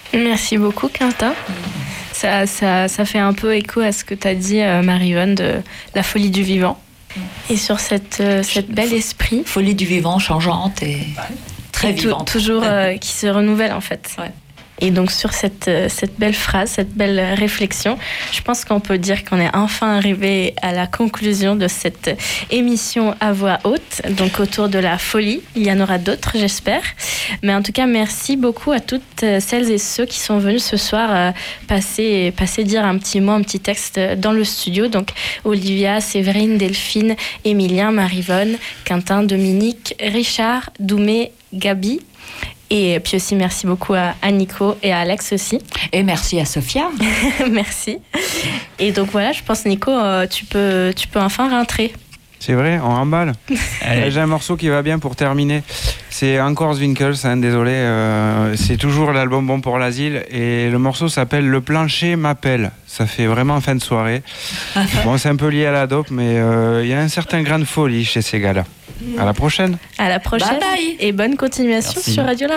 Merci beaucoup, Quentin. Ça fait un peu écho à ce que tu as dit, Marie-Vonne, de la folie du vivant. Et sur cette belle esprit. Folie du vivant, changeante et très vivante. Toujours qui se renouvelle, en fait. Ouais. Et donc sur cette belle phrase, cette belle réflexion, je pense qu'on peut dire qu'on est enfin arrivé à la conclusion de cette émission à voix haute, donc autour de la folie. Il y en aura d'autres, j'espère. Mais en tout cas, merci beaucoup à toutes celles et ceux qui sont venus ce soir passer dire un petit mot, un petit texte dans le studio. Donc Olivia, Séverine, Delphine, Emilien, Marie-Vonne, Quentin, Dominique, Richard, Doumé, Gabi. Et puis aussi, merci beaucoup à Nico et à Alex aussi. Et merci à Sophia. Merci. Et donc voilà, je pense, Nico, tu peux enfin rentrer. C'est vrai, on remballe. J'ai un morceau qui va bien pour terminer. C'est encore Zwinkels, désolé. C'est toujours l'album Bon pour l'asile. Et le morceau s'appelle Le plancher m'appelle. Ça fait vraiment fin de soirée. Bon, c'est un peu lié à la dope, mais il y a un certain grain de folie chez ces gars-là. À la prochaine. À la prochaine. Bye bye. Et bonne continuation sur Radio La